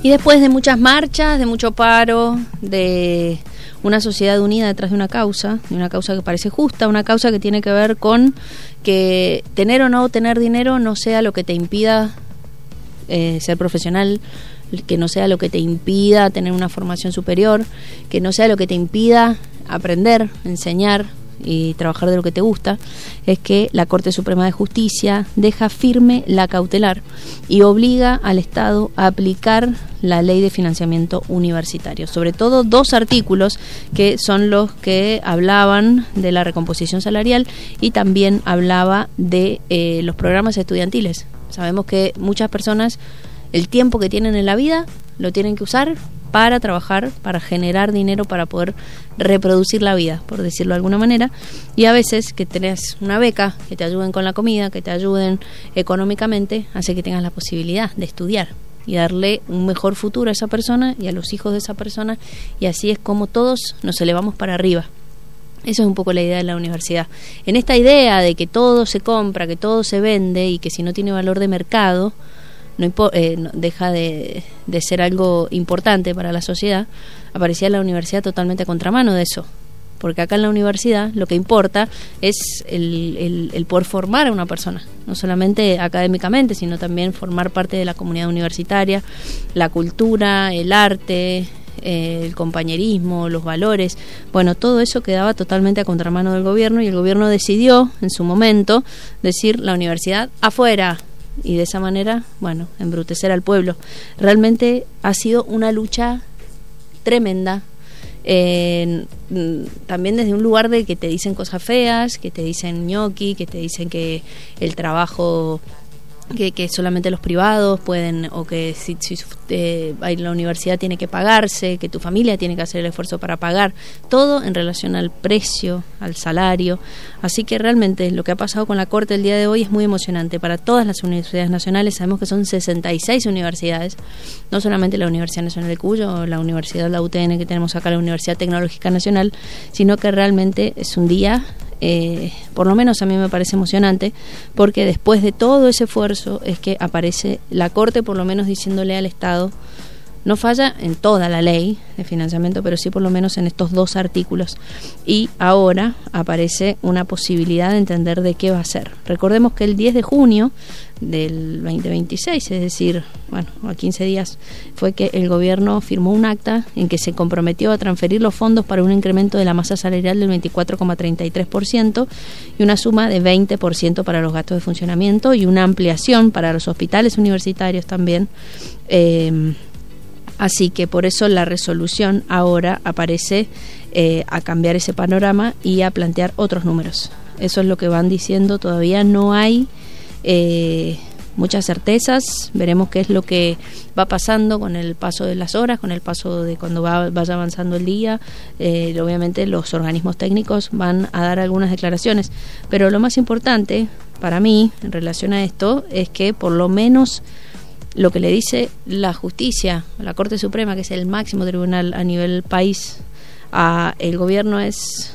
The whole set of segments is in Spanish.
Y después de muchas marchas, de mucho paro, de una sociedad unida detrás de una causa que parece justa, una causa que tiene que ver con que tener o no tener dinero no sea lo que te impida ser profesional, que no sea lo que te impida tener una formación superior, que no sea lo que te impida aprender, enseñar y trabajar de lo que te gusta, es que la Corte Suprema de Justicia deja firme la cautelar y obliga al Estado a aplicar la Ley de Financiamiento Universitario, sobre todo 2 artículos que son los que hablaban de la recomposición salarial y también hablaba de los programas estudiantiles. Sabemos que muchas personas el tiempo que tienen en la vida lo tienen que usar para trabajar, para generar dinero, para poder reproducir la vida, por decirlo de alguna manera, y a veces que tenés una beca, que te ayuden con la comida, que te ayuden económicamente, hace que tengas la posibilidad de estudiar y darle un mejor futuro a esa persona y a los hijos de esa persona, y así es como todos nos elevamos para arriba. Eso es un poco la idea de la universidad. En esta idea de que todo se compra, que todo se vende y que si no tiene valor de mercado, no deja de ser algo importante para la sociedad, aparecía la universidad totalmente a contramano de eso, porque acá en la universidad lo que importa es el poder formar a una persona, no solamente académicamente, sino también formar parte de la comunidad universitaria, la cultura, el arte, el compañerismo, los valores. Bueno, todo eso quedaba totalmente a contramano del gobierno, y el gobierno decidió en su momento decir la universidad afuera, y de esa manera, bueno, embrutecer al pueblo. Realmente ha sido una lucha tremenda, también desde un lugar de que te dicen cosas feas, que te dicen ñoqui, que te dicen que el trabajo que solamente los privados pueden, o que si la universidad tiene que pagarse, que tu familia tiene que hacer el esfuerzo para pagar, todo en relación al precio, al salario. Así que realmente lo que ha pasado con la Corte el día de hoy es muy emocionante para todas las universidades nacionales. Sabemos que son 66 universidades, no solamente la Universidad Nacional de Cuyo o la Universidad, la UTN que tenemos acá, la Universidad Tecnológica Nacional, sino que realmente es un día, por lo menos a mí me parece emocionante, porque después de todo ese esfuerzo es que aparece la Corte por lo menos diciéndole al Estado, no falla en toda la ley de financiamiento, pero sí por lo menos en estos 2 artículos, y ahora aparece una posibilidad de entender de qué va a ser. Recordemos que el 10 de junio del 2026, es decir, bueno, a 15 días, fue que el gobierno firmó un acta en que se comprometió a transferir los fondos para un incremento de la masa salarial del 24,33% y una suma de 20% para los gastos de funcionamiento y una ampliación para los hospitales universitarios también. Así que por eso la resolución ahora aparece a cambiar ese panorama y a plantear otros números. Eso es lo que van diciendo, todavía no hay muchas certezas. Veremos qué es lo que va pasando con el paso de las horas, con el paso de cuando vaya avanzando el día. Obviamente los organismos técnicos van a dar algunas declaraciones, pero lo más importante para mí en relación a esto es que por lo menos lo que le dice la justicia, la Corte Suprema, que es el máximo tribunal a nivel país, a el gobierno es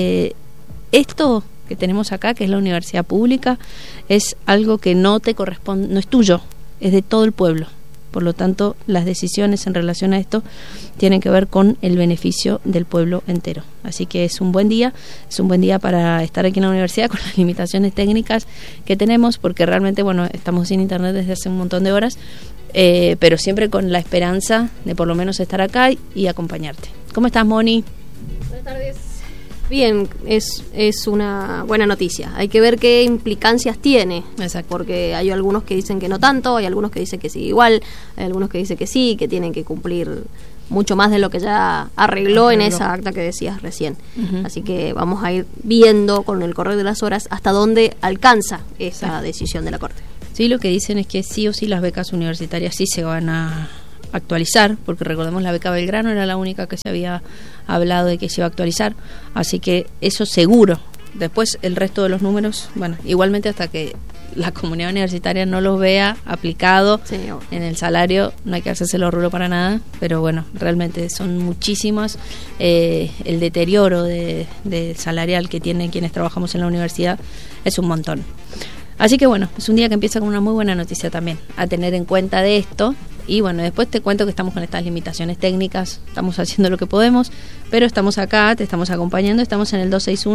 esto que tenemos acá, que es la universidad pública, es algo que no te corresponde, no es tuyo, es de todo el pueblo. Por lo tanto, las decisiones en relación a esto tienen que ver con el beneficio del pueblo entero. Así que es un buen día para estar aquí en la universidad con las limitaciones técnicas que tenemos, porque realmente, bueno, estamos sin internet desde hace un montón de horas, pero siempre con la esperanza de por lo menos estar acá y acompañarte. ¿Cómo estás, Moni? Buenas tardes. Bien, es una buena noticia. Hay que ver qué implicancias tiene. Exacto. Porque hay algunos que dicen que no tanto, hay algunos que dicen que sí igual, hay algunos que dicen que sí, que tienen que cumplir mucho más de lo que ya arregló en esa acta que decías recién. Uh-huh. Así que vamos a ir viendo con el correr de las horas hasta dónde alcanza esa decisión de la Corte. Sí, lo que dicen es que sí o sí las becas universitarias sí se van a actualizar, porque recordemos la beca Belgrano era la única que se había hablado de que se iba a actualizar, así que eso seguro. Después el resto de los números, bueno, igualmente hasta que la comunidad universitaria no los vea aplicado en el salario, no hay que hacérselo rulo para nada, pero bueno, realmente son muchísimas, el deterioro de salarial que tienen quienes trabajamos en la universidad es un montón. Así que bueno, es un día que empieza con una muy buena noticia también, a tener en cuenta de esto, Y bueno, después te cuento que estamos con estas limitaciones técnicas, estamos haciendo lo que podemos, pero estamos acá, te estamos acompañando, estamos en el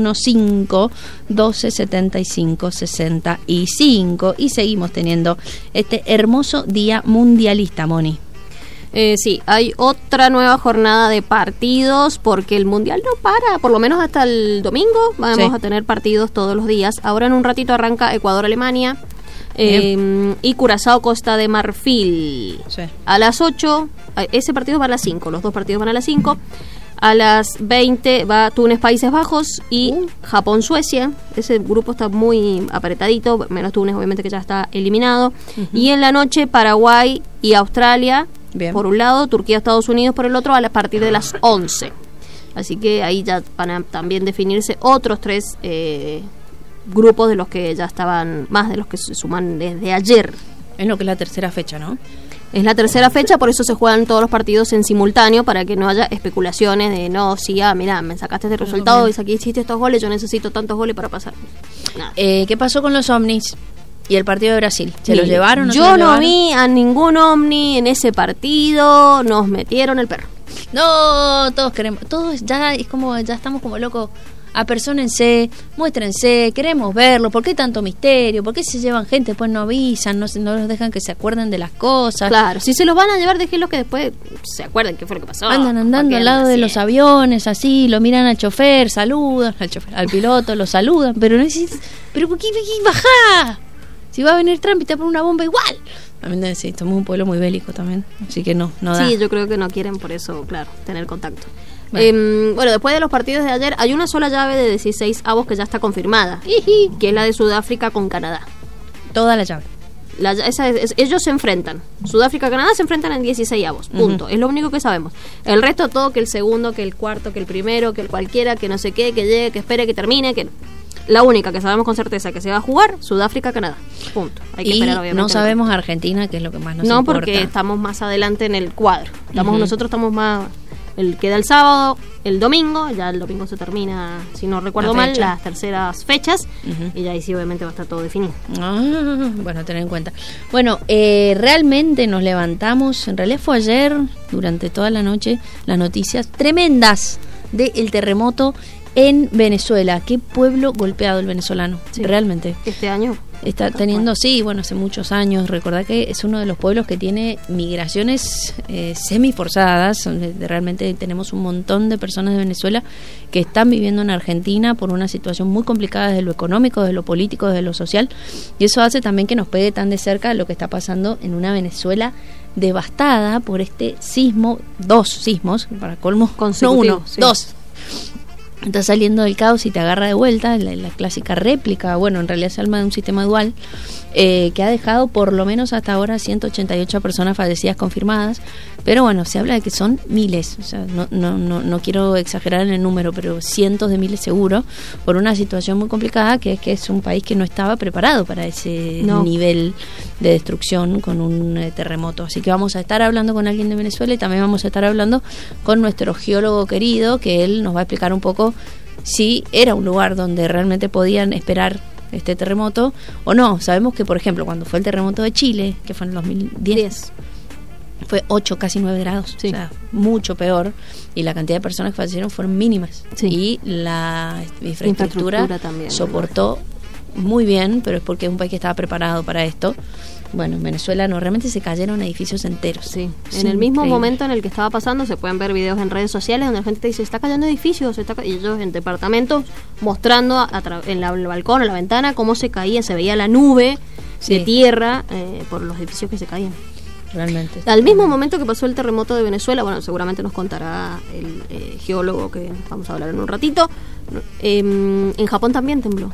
261-5-1275-65 y seguimos teniendo este hermoso día mundialista, Moni. Sí, hay otra nueva jornada de partidos porque el Mundial no para, por lo menos hasta el domingo vamos a tener partidos todos los días. Ahora en un ratito arranca Ecuador-Alemania y Curazao-Costa de Marfil. Sí. A las 8, ese partido va a las 5, los dos partidos van a las 5. A las 20 va Túnez-Países Bajos y Japón-Suecia. Ese grupo está muy apretadito, menos Túnez obviamente que ya está eliminado. Y en la noche Paraguay y Australia. Bien. Por un lado, Turquía, Estados Unidos por el otro, a partir de las 11. Así que ahí ya van a también definirse otros 3 grupos de los que ya estaban, más de los que se suman desde ayer. Es lo que es la tercera fecha, ¿no? Es la tercera fecha, por eso se juegan todos los partidos en simultáneo, para que no haya especulaciones de, no, sí, mirá, me sacaste este resultado y aquí hiciste estos goles, yo necesito tantos goles para pasar. ¿Qué pasó con los ovnis? ¿Y el partido de Brasil? ¿Se los llevaron? Yo no vi a ningún ovni en ese partido, nos metieron el perro. No, todos queremos, todos ya es como, ya estamos como locos. Apersónense, muéstrense, queremos verlo. ¿Por qué tanto misterio? ¿Por qué se llevan gente, después no avisan, no los dejan que se acuerden de las cosas? Claro, si se los van a llevar, déjenlos que después se acuerden qué fue lo que pasó. Andan andando al lado de los aviones, así, lo miran al chofer, saludan, al piloto, lo saludan, pero no decís, ¿pero por qué bajá? Si va a venir Trump y te pone una bomba igual. También sí, somos un pueblo muy bélico también, así que no da. Sí, yo creo que no quieren por eso, claro, tener contacto. Bueno, después de los partidos de ayer, hay una sola llave de 16 avos que ya está confirmada, que es la de Sudáfrica con Canadá. Toda la llave. Ellos se enfrentan. Sudáfrica y Canadá se enfrentan en 16 avos, punto. Es lo único que sabemos. El resto todo, que el segundo, que el cuarto, que el primero, que el cualquiera, que no sé qué, que llegue, que espere, que termine, que... La única que sabemos con certeza que se va a jugar, Sudáfrica-Canadá. Punto. Hay que esperar, obviamente. No sabemos Argentina, que es lo que más nos importa. No, porque estamos más adelante en el cuadro. Nosotros estamos más... Queda el sábado, el domingo, ya el domingo se termina, si no recuerdo mal, las terceras fechas, y ya ahí sí obviamente va a estar todo definido. Bueno, tener en cuenta. Bueno, realmente nos levantamos, en realidad fue ayer, durante toda la noche, las noticias tremendas del terremoto en Venezuela. Qué pueblo golpeado el venezolano, realmente. Este año está teniendo, sí, bueno, hace muchos años. Recordá que es uno de los pueblos que tiene migraciones semi-forzadas, donde realmente tenemos un montón de personas de Venezuela que están viviendo en Argentina por una situación muy complicada desde lo económico, desde lo político, desde lo social, y eso hace también que nos pegue tan de cerca lo que está pasando en una Venezuela devastada por este sismo, 2 sismos, para colmo, no uno, 2. Está saliendo del caos y te agarra de vuelta, la clásica réplica, bueno, en realidad se arma de un sistema dual, que ha dejado por lo menos hasta ahora 188 personas fallecidas confirmadas, pero bueno, se habla de que son miles, o sea, no quiero exagerar en el número, pero cientos de miles seguro, por una situación muy complicada, que es un país que no estaba preparado para ese nivel de destrucción con un terremoto. Así que vamos a estar hablando con alguien de Venezuela y también vamos a estar hablando con nuestro geólogo querido, que él nos va a explicar un poco si era un lugar donde realmente podían esperar este terremoto o no. Sabemos que, por ejemplo, cuando fue el terremoto de Chile, que fue en el 2010, fue 8, casi 9 grados, o sea, mucho peor, y la cantidad de personas que fallecieron fueron mínimas, y la infraestructura también soportó muy bien, pero es porque es un país que estaba preparado para esto. Bueno, en Venezuela no, realmente se cayeron edificios enteros. Sí, en el mismo momento en el que estaba pasando, se pueden ver videos en redes sociales donde la gente te dice, está cayendo edificios, y ellos en departamentos mostrando en el balcón o la ventana cómo se caía, se veía la nube de tierra por los edificios que se caían. Realmente. Al mismo momento que pasó el terremoto de Venezuela, bueno, seguramente nos contará el geólogo que vamos a hablar en un ratito, en Japón también tembló,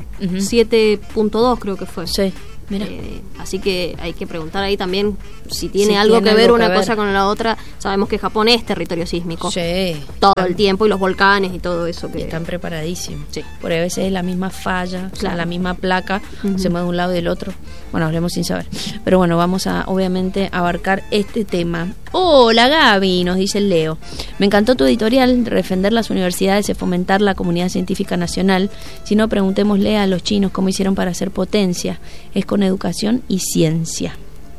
7.2 creo que fue. Sí. Mira. Así que hay que preguntar ahí también si tiene algo que ver una cosa con la otra. Sabemos que Japón es territorio sísmico todo el tiempo, y los volcanes y todo eso que están preparadísimos. Porque a veces es la misma falla, o sea, la misma placa se mueve de un lado y del otro. Bueno, hablemos sin saber, pero bueno, vamos a obviamente abarcar este tema. Hola Gaby, nos dice el Leo, me encantó tu editorial, defender las universidades es fomentar la comunidad científica nacional. Si no, preguntémosle a los chinos cómo hicieron para hacer potencia, es con educación y ciencia.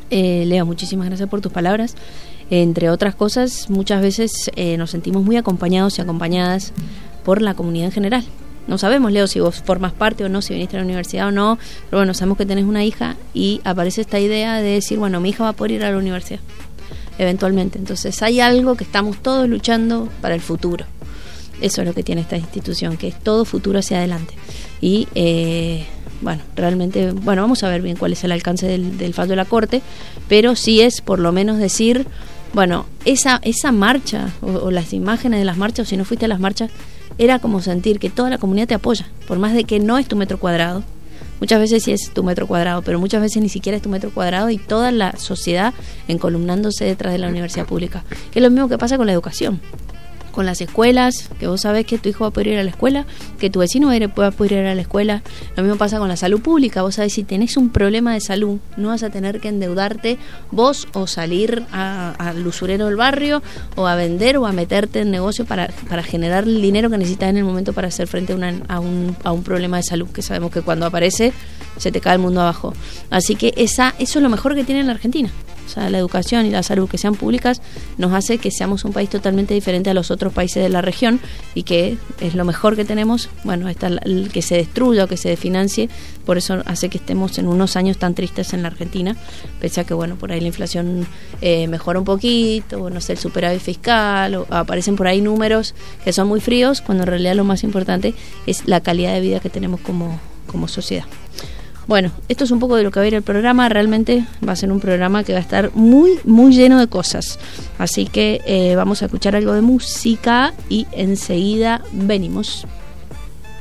Leo, muchísimas gracias por tus palabras. Entre otras cosas, muchas veces nos sentimos muy acompañados y acompañadas por la comunidad en general. No sabemos, Leo, si vos formas parte o no, si viniste a la universidad o no, pero bueno, sabemos que tenés una hija y aparece esta idea de decir, bueno, mi hija va a poder ir a la universidad, eventualmente. Entonces hay algo que estamos todos luchando para el futuro. Eso es lo que tiene esta institución, que es todo futuro hacia adelante. Y bueno, realmente, bueno, vamos a ver bien cuál es el alcance del fallo de la Corte, pero sí es por lo menos decir, bueno, esa marcha o las imágenes de las marchas, o si no fuiste a las marchas, era como sentir que toda la comunidad te apoya, por más de que no es tu metro cuadrado. Muchas veces sí es tu metro cuadrado, pero muchas veces ni siquiera es tu metro cuadrado, y toda la sociedad encolumnándose detrás de la universidad pública, que es lo mismo que pasa con la educación, con las escuelas, que vos sabés que tu hijo va a poder ir a la escuela, que tu vecino va a poder ir a la escuela. Lo mismo pasa con la salud pública. Vos sabés, si tenés un problema de salud, no vas a tener que endeudarte vos o salir al usurero del barrio o a vender o a meterte en negocio para generar el dinero que necesitas en el momento para hacer frente a un problema de salud, que sabemos que cuando aparece se te cae el mundo abajo. Así que eso es lo mejor que tiene la Argentina. O sea, la educación y la salud, que sean públicas, nos hace que seamos un país totalmente diferente a los otros países de la región, y que es lo mejor que tenemos. Bueno, el que se destruya o que se desfinancie, por eso hace que estemos en unos años tan tristes en la Argentina, pese a que, bueno, por ahí la inflación mejora un poquito, o no sé, el superávit fiscal, o aparecen por ahí números que son muy fríos, cuando en realidad lo más importante es la calidad de vida que tenemos como sociedad. Bueno, esto es un poco de lo que va a ir el programa. Realmente va a ser un programa que va a estar muy, muy lleno de cosas. Así que vamos a escuchar algo de música y enseguida venimos.